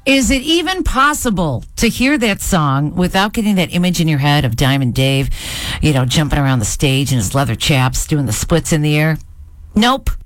Is it even possible to hear that song without getting that image in your head of Diamond Dave, jumping around the stage in his leather chaps, doing the splits in the air? Nope.